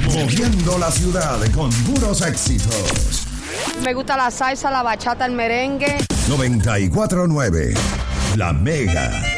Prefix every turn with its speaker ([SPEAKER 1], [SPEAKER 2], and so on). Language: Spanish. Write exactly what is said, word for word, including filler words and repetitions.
[SPEAKER 1] Moviendo la ciudad con puros éxitos.
[SPEAKER 2] Me gusta la salsa, la bachata, el merengue.
[SPEAKER 1] noventa y cuatro punto nueve La Mega.